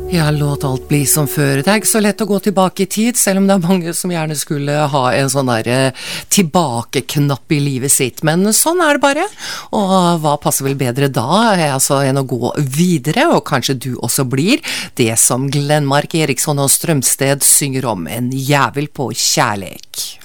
Ja, låt alt bli som før. Det ikke så lett å gå tilbake i tid, selv om det mange som gjerne skulle ha en sånn der tilbakeknapp i livet sitt. Men sånn det bare. Og hva passer vel bedre da, altså, enn å gå videre, og kanskje du også blir det som Glenmark Eriksson og Strømsted synger om, en jævel på kjærlek.